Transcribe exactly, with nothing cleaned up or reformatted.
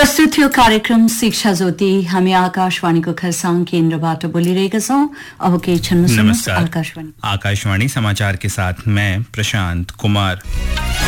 प्रस्तुत थियो कार्यक्रम शिक्षा ज्योति। हामी आकाशवाणीको खरसाङ केन्द्रबाट बोलिरहेका छौं। अब केही क्षण नमस्कार, आकाशवाणी आकाशवाणी समाचार के साथ मैं प्रशांत कुमार।